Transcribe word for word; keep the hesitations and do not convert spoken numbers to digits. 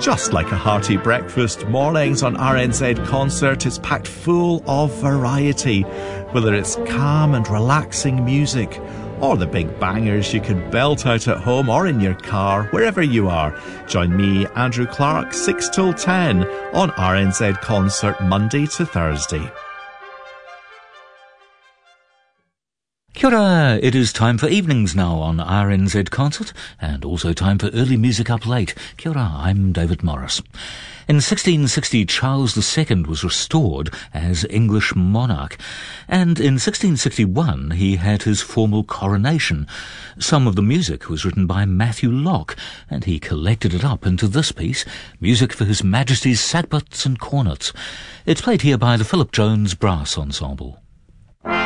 Just like a hearty breakfast, mornings on R N Z Concert is packed full of variety, whether it's calm and relaxing music or the big bangers you can belt out at home or in your car, wherever you are. Join me, Andrew Clark, six till ten on R N Z Concert, Monday to Thursday. Kia ora, it is time for evenings now on R N Z Concert, and also time for early music up late. Kia ora, I'm David Morris. In sixteen sixty, Charles the Second was restored as English monarch, and in sixteen sixty-one he had his formal coronation. Some of the music was written by Matthew Locke, and he collected it up into this piece, Music for His Majesty's Sackbuts and Cornets. It's played here by the Philip Jones Brass Ensemble.